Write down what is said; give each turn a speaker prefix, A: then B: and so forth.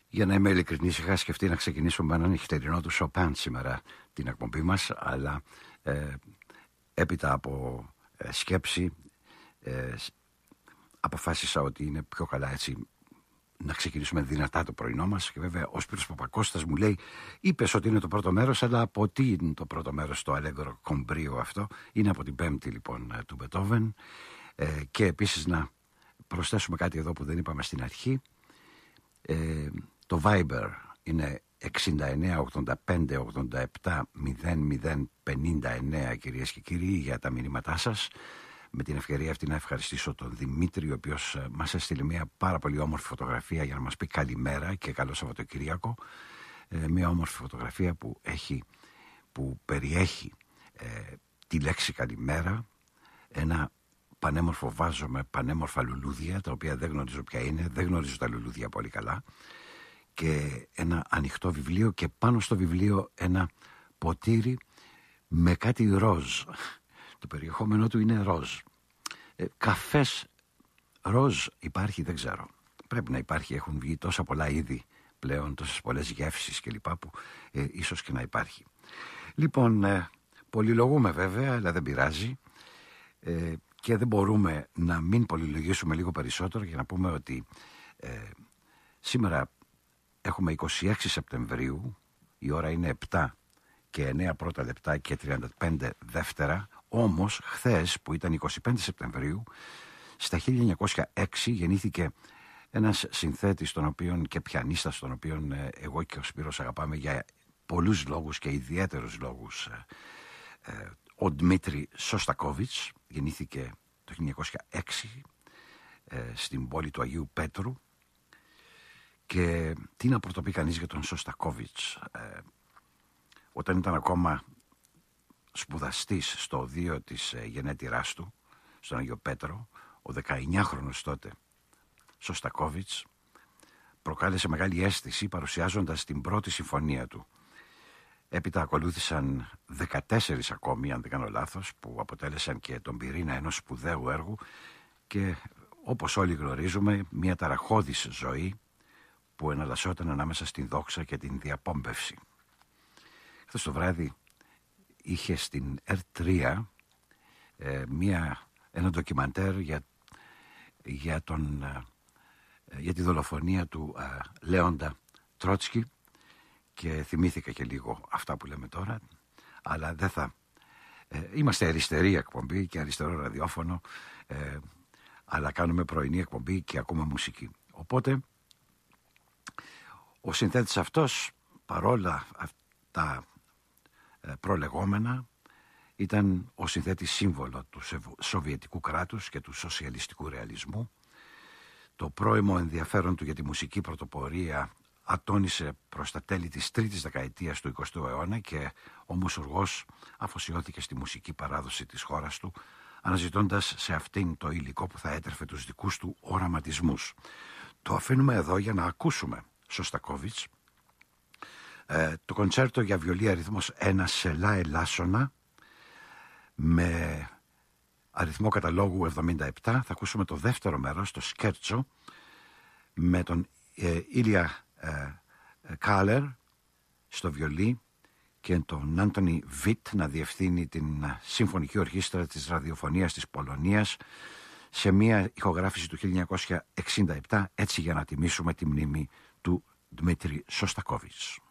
A: Για να είμαι ειλικρινής, είχα σκεφτεί να ξεκινήσουμε με έναν νυχτερινό του Σοπάν σήμερα την εκπομπή μας, αλλά έπειτα από σκέψη αποφάσισα ότι είναι πιο καλά έτσι να ξεκινήσουμε δυνατά το πρωινό μας. Και βέβαια ο Σπύρος Παπακώστας μου λέει, είπες ότι είναι το πρώτο μέρος, αλλά από τι είναι το πρώτο μέρος το Αλέγκρο Κομπρίο αυτό? Είναι από την πέμπτη λοιπόν του Μπετόβεν. Και επίσης να προσθέσουμε κάτι εδώ που δεν είπαμε στην αρχή. Το Viber είναι 69-85-87-00-59, κυρίες και κύριοι, για τα μηνύματά σας. Με την ευκαιρία αυτή να ευχαριστήσω τον Δημήτρη, ο οποίος μας έστειλε μια πάρα πολύ όμορφη φωτογραφία για να μας πει καλημέρα και καλό Σαββατοκύριακο. Μια όμορφη φωτογραφία που περιέχει τη λέξη καλημέρα, ένα πανέμορφο βάζο με πανέμορφα λουλούδια, τα οποία δεν γνωρίζω ποια είναι, δεν γνωρίζω τα λουλούδια πολύ καλά, και ένα ανοιχτό βιβλίο και πάνω στο βιβλίο ένα ποτήρι με κάτι ροζ. Το περιεχόμενό του είναι ροζ. Καφές ροζ υπάρχει? Δεν ξέρω. Πρέπει να υπάρχει, έχουν βγει τόσα πολλά είδη πλέον, τόσες πολλές γεύσεις κλπ. Που ίσως και να υπάρχει. Λοιπόν, πολυλογούμε βέβαια, αλλά δεν πειράζει. Και δεν μπορούμε να μην πολυλογήσουμε λίγο περισσότερο για να πούμε ότι σήμερα έχουμε 26 Σεπτεμβρίου, η ώρα είναι 7 και 9 πρώτα λεπτά και 35 δεύτερα. Όμως χθες που ήταν 25 Σεπτεμβρίου, στα 1906 γεννήθηκε ένας συνθέτης και πιανίστας, τον οποίον εγώ και ο Σπύρος αγαπάμε για πολλούς λόγους και ιδιαίτερους λόγους. Ο Δημήτρη Σωστακόβιτς γεννήθηκε το 1906 στην πόλη του Αγίου Πέτρου. Και τι να πρωτοπεί κανείς για τον Σωστακόβιτς? Όταν ήταν ακόμα σπουδαστής στο οδείο της γενέτειράς του, στον Αγίο Πέτρο, ο 19χρονος τότε Σωστακόβιτς προκάλεσε μεγάλη αίσθηση παρουσιάζοντας την πρώτη συμφωνία του. Έπειτα ακολούθησαν 14 ακόμη, αν δεν κάνω λάθος, που αποτέλεσαν και τον πυρήνα ενός σπουδαίου έργου και, όπως όλοι γνωρίζουμε, μια ταραχώδης ζωή που εναλλασσόταν ανάμεσα στην δόξα και την διαπόμπευση. Χθες το βράδυ είχε στην R3 ένα ντοκιμαντέρ για τη δολοφονία του Λέοντα Τρότσκι και θυμήθηκα και λίγο αυτά που λέμε τώρα, αλλά δεν θα... Είμαστε αριστερή εκπομπή και αριστερό ραδιόφωνο, αλλά κάνουμε πρωινή εκπομπή και ακούμε μουσική. Οπότε ο συνθέτης αυτός, παρόλα αυτά προλεγόμενα, ήταν ο συνθέτης σύμβολο του Σοβιετικού κράτους και του σοσιαλιστικού ρεαλισμού. Το πρώιμο ενδιαφέρον του για τη μουσική πρωτοπορία ατώνησε προς τα τέλη της τρίτης δεκαετίας του 20ου αιώνα και ο μουσουργός αφοσιώθηκε στη μουσική παράδοση της χώρας του, αναζητώντας σε αυτήν το υλικό που θα έτρεφε τους δικούς του οραματισμούς. Το αφήνουμε εδώ για να ακούσουμε Σωστακόβιτς, το κοντσέρτο για βιολί αριθμός 1 σε λα ελάσσονα με αριθμό καταλόγου 77. Θα ακούσουμε το δεύτερο μέρος, το σκέρτσο, με τον Ήλια Κάλερ στο βιολί και τον Άντονι Βιτ να διευθύνει την Συμφωνική Ορχήστρα της Ραδιοφωνίας της Πολωνίας σε μια ηχογράφηση του 1967, έτσι για να τιμήσουμε τη μνήμη του Δημήτρη Σωστακόβιτς.